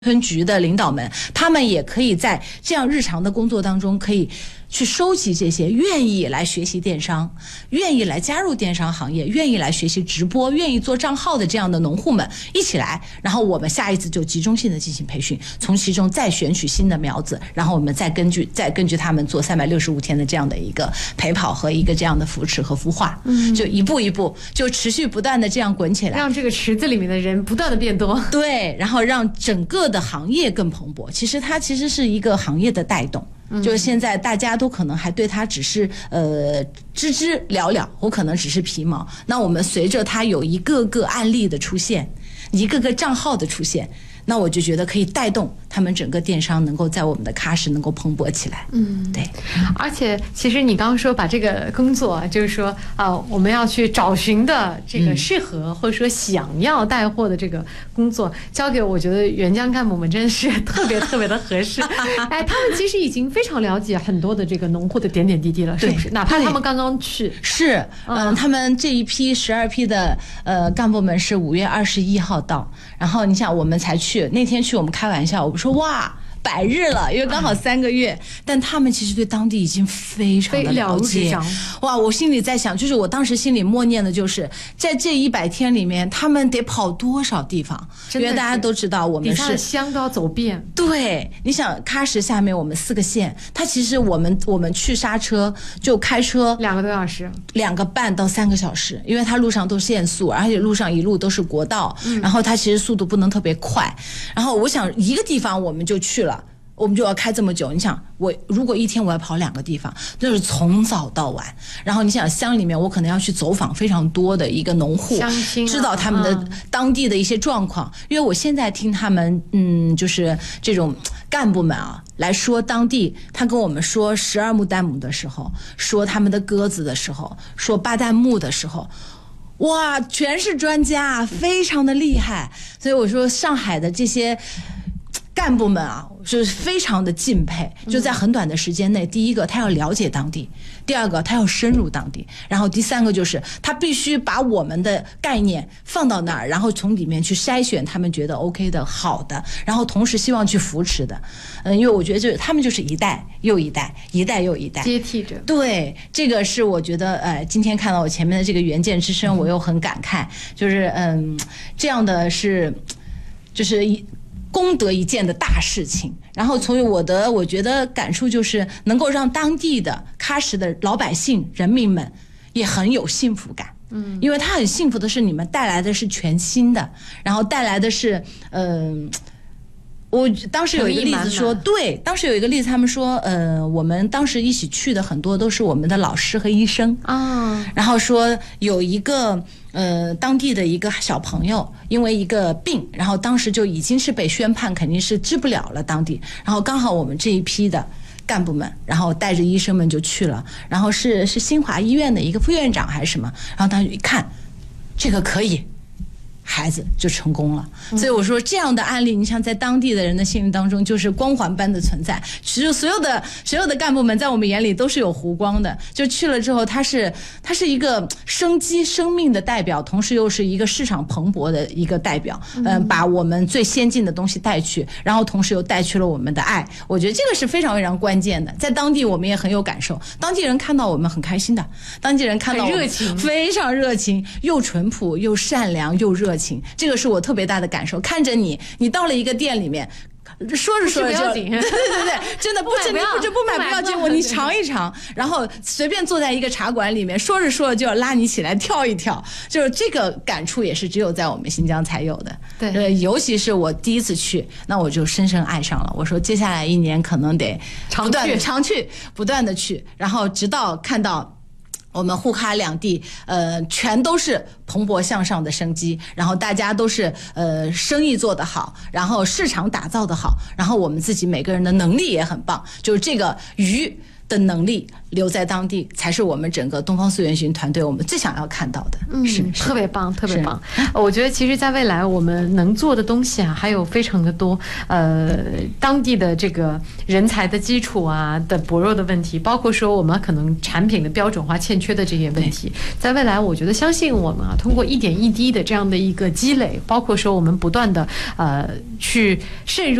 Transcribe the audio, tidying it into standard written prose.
村局的领导们，他们也可以在这样日常的工作当中，可以去收集这些愿意来学习电商、愿意来加入电商行业、愿意来学习直播、愿意做账号的这样的农户们一起来，然后我们下一次就集中性的进行培训，从其中再选取新的苗子，然后我们再根据他们做365天的这样的一个陪跑和一个这样的扶持和孵化，就一步一步就持续不断的这样滚起来， 让这个池子里面的人不断的变多， 对，然后让整个的行业更蓬勃。其实它是一个行业的带动。就是现在大家都可能还对它只是知之寥寥，我可能只是皮毛。那我们随着它有一个个案例的出现，一个个账号的出现，那我就觉得可以带动他们整个电商能够在我们的喀什能够蓬勃起来。对。 而且其实你刚刚说把这个工作，就是说我们要去找寻的这个适合或者说想要带货的这个工作，交给我觉得援疆干部们真的是特别特别的合适。哎，他们其实已经非常了解很多的这个农户的点点滴滴了，是不是？哪怕他们刚刚去， 是他们这一批12批的干部们是5月21号到，然后你想我们才去，那天去我们开玩笑，我们说哇100日了，因为刚好3个月，但他们其实对当地已经非常的了解。哇，我心里在想，就是我当时心里默念的就是，在这100天里面，他们得跑多少地方？因为大家都知道，我们是底下的乡都要走遍。 对，你想喀什下面我们4个县，它其实我们去刹车就开车 2个多小时 ，2个半到3个小时，因为它路上都限速，而且路上一路都是国道，然后它其实速度不能特别快。然后我想一个地方我们就去了。我们就要开这么久，你想我如果一天我要跑2个地方，就是从早到晚，然后你想乡里面我可能要去走访非常多的一个农户，知道他们的当地的一些状况，因为我现在听他们就是这种干部们来说当地，他跟我们说12木旦木的时候，说他们的鸽子的时候，说巴旦木的时候，哇，全是专家，非常的厉害。所以我说上海的这些干部们就是非常的敬佩，就在很短的时间内，第一个他要了解当地，第二个他要深入当地，然后第三个就是他必须把我们的概念放到那儿，然后从里面去筛选他们觉得 OK 的好的，然后同时希望去扶持的。因为我觉得他们就是一代又一代，一代又一代接替着。 对，这个是我觉得今天看到我前面的这个援建之声，我又很感慨，就是这样的是就是功德一件的大事情。然后从我觉得感触就是能够让当地的喀什的老百姓人民们也很有幸福感。因为他很幸福的是你们带来的是全新的，然后带来的是我当时有一个例子说，对，当时有一个例子，他们说，我们当时一起去的很多都是我们的老师和医生然后说有一个当地的一个小朋友因为一个病，然后当时就已经是被宣判肯定是治不了了当地，然后刚好我们这一批的干部们，然后带着医生们就去了，然后是新华医院的一个副院长还是什么，然后他就一看这个可以，孩子就成功了。所以我说这样的案例，你像在当地的人的心目当中就是光环般的存在，其实所有的干部们在我们眼里都是有弧光的，就去了之后他是一个生机生命的代表，同时又是一个市场蓬勃的一个代表，把我们最先进的东西带去，然后同时又带去了我们的爱，我觉得这个是非常非常关键的。在当地我们也很有感受，当地人看到我们很开心的，当地人看到我们非常热情，又淳朴又善良又热情，这个是我特别大的感受。看着你到了一个店里面，说着说着就对，真的不买不要紧，你尝一尝，然后随便坐在一个茶馆里面，说着说着就要拉你起来跳一跳，就是这个感触也是只有在我们新疆才有的。 对， 尤其是我第一次去，那我就深深爱上了。我说接下来1年可能得常去，不断的去，然后直到看到我们沪喀两地全都是蓬勃向上的生机，然后大家都是生意做得好，然后市场打造得好，然后我们自己每个人的能力也很棒，就是这个鱼的能力留在当地，才是我们整个东方溯源寻团队我们最想要看到的。是特别棒，特别棒。我觉得其实在未来我们能做的东西啊还有非常的多，当地的这个人才的基础啊的薄弱的问题，包括说我们可能产品的标准化欠缺的这些问题，在未来我觉得相信我们啊，通过一点一滴的这样的一个积累，包括说我们不断的去渗入